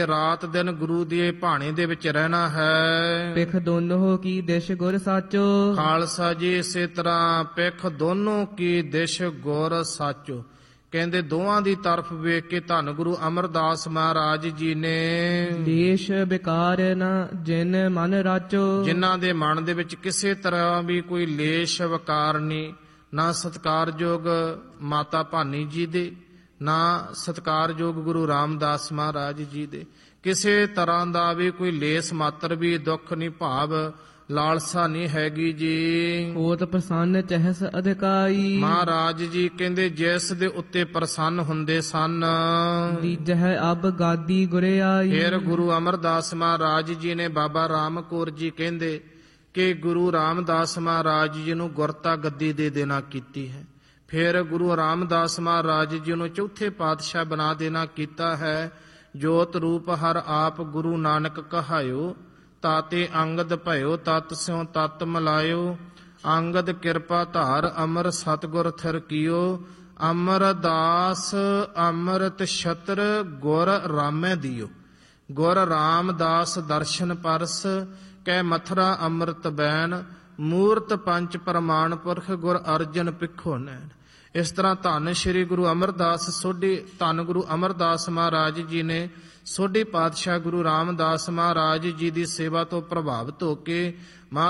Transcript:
ਰਾਤ ਦਿਨ ਗੁਰੂ ਦੀ ਭਾਣੇ ਦੇ ਵਿੱਚ ਰਹਿਣਾ ਹੈ। ਪਿਖ ਦੋਨੋਂ ਕੀ ਦਿਸ਼ ਗੁਰ ਸਾਚੋ, ਖਾਲਸਾ ਜੀ ਇਸੇ ਤਰ੍ਹਾਂ ਪਿੱਖ ਦੋਨੋਂ ਕੀ ਦਿਸ਼ ਗੁਰ ਸਾਚੋ। ਕਹਿੰਦੇ ਦੋਹਾਂ ਦੀ ਤਰਫ ਵੇਖ ਕੇ ਧੰਨ ਗੁਰੂ ਅਮਰਦਾਸ ਮਹਾਰਾਜ ਜੀ ਨੇ ਦੇਸ਼ ਵਿਕਾਰ ਨ ਜਿਨ ਮਨ ਰਾਚੋ, ਜਿਨ੍ਹਾਂ ਦੇ ਮਨ ਦੇ ਵਿੱਚ ਕਿਸੇ ਤਰ੍ਹਾਂ ਵੀ ਕੋਈ ਲੇਸ਼ ਵਕਾਰ ਨਹੀਂ, ਨਾ ਸਤਿਕਾਰਯੋਗ ਮਾਤਾ ਭਾਨੀ ਜੀ ਦੇ, ਨਾ ਸਤਿਕਾਰਯੋਗ ਗੁਰੂ ਰਾਮਦਾਸ ਮਹਾਰਾਜ ਜੀ ਦੇ, ਕਿਸੇ ਤਰ੍ਹਾਂ ਦਾ ਵੀ ਕੋਈ ਲੇਸ ਮਾਤਰ ਵੀ ਦੁੱਖ ਨਹੀਂ, ਭਾਵ ਲਾਲਸਾ ਨਹੀਂ ਹੈਗੀ ਜੀ। ਹੋਤ ਪ੍ਰਸੰਨ ਚਹਿਸ ਅਧਿਕਾਈ, ਮਹਾਰਾਜ ਜੀ ਕਹਿੰਦੇ ਜਿਸ ਦੇ ਉੱਤੇ ਪ੍ਰਸੰਨ ਹੁੰਦੇ ਸਨ, ਦੀਜਹ ਅਬ ਗਾਦੀ ਗੁਰੇ ਆਈ। ਫਿਰ ਗੁਰੂ ਅਮਰਦਾਸ ਮਹਾਰਾਜ ਜੀ ਨੇ ਬਾਬਾ ਰਾਮ ਕੌਰ ਜੀ ਕਹਿੰਦੇ ਕਿ ਗੁਰੂ ਰਾਮਦਾਸ ਮਹਾਰਾਜ ਜੀ ਨੂੰ ਗੁਰਤਾ ਗੱਦੀ ਦੇ ਦੇਣਾ ਕੀਤੀ ਹੈ। ਫਿਰ ਗੁਰੂ ਰਾਮਦਾਸ ਮਹਾਰਾਜ ਜੀ ਨੂੰ ਚੌਥੇ ਪਾਤਸ਼ਾਹ ਬਣਾ ਦੇਣਾ ਕੀਤਾ ਹੈ। ਜੋਤ ਰੂਪ ਹਰ ਆਪ ਗੁਰੂ ਨਾਨਕ ਕਹਾਇਓ, ਤਾਤੇ ਅੰਗਦ ਭਇਓ ਤਤ ਸਿਉ ਤਤ ਮਲਾਇਓ। ਅੰਗਦ ਕਿਰਪਾ ਧਾਰ ਅਮਰ ਸਤਿਗੁਰ ਥਿਰ ਕੀਓ, ਅਮਰਦਾਸ ਅੰਮ੍ਰਿਤ ਛਤਰ ਗੁਰ ਰਾਮੈ ਦਿਓ। ਗੁਰ ਰਾਮਦਾਸ ਦਰਸ਼ਨ ਪਰਸ, ਕੈ ਮਥੁਰਾ ਅੰਮ੍ਰਿਤ ਬੈਨ। ਮੂਰਤ ਪੰਚ ਪ੍ਰਮਾਣ ਪੁਰਖ, ਗੁਰ ਅਰਜਨ ਪਿੱਖੋ ਨੈਣ। ਇਸ ਤਰ੍ਹਾਂ ਧੰਨ ਸ਼੍ਰੀ ਗੁਰੂ ਅਮਰਦਾਸ ਸੋਢੀ, ਧੰਨ ਗੁਰੂ ਅਮਰਦਾਸ ਮਹਾਰਾਜ ਜੀ ਨੇ ਸੋਢੀ ਪਾਤਸ਼ਾਹ ਗੁਰੂ ਰਾਮਦਾਸ ਮਹਾਰਾਜ ਜੀ ਦੀ ਸੇਵਾ ਤੋਂ ਪ੍ਰਭਾਵਿਤ ਹੋ ਕੇ